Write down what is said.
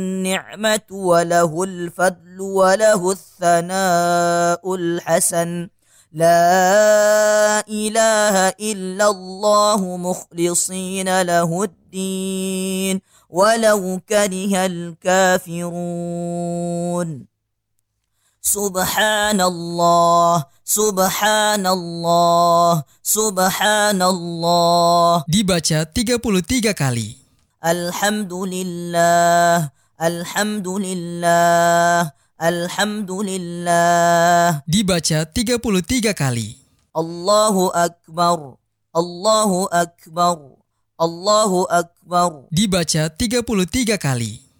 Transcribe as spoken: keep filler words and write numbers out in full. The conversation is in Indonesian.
النعمة وله الفضل وله الثناء الحسن لا إله إلا الله مخلصين له الدين ولو كره الكافرون سبحان الله سبحان الله سبحان الله. Dibaca tiga puluh tiga kali. Alhamdulillah Alhamdulillah Alhamdulillah. Dibaca tiga puluh tiga kali. Allahu Akbar Allahu Akbar Allahu Akbar. Dibaca tiga puluh tiga kali.